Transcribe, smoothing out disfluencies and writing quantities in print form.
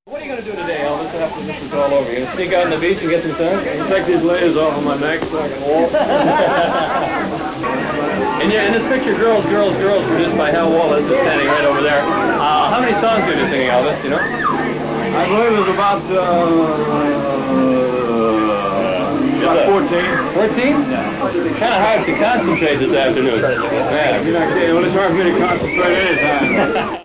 What are you going to do today, Elvis, after this is all over? You going to sneak out on the beach and get some sun? Take these layers off of my neck so I can walk. And in this picture, Girls, Girls, Girls, produced by Hal Wallace, is standing right over there. How many songs are you singing, Elvis, do you know? I believe it was about 14. 14? Yeah. Kind of hard to concentrate this afternoon. Yeah, if you're not kidding, well, it's hard for me to concentrate anytime.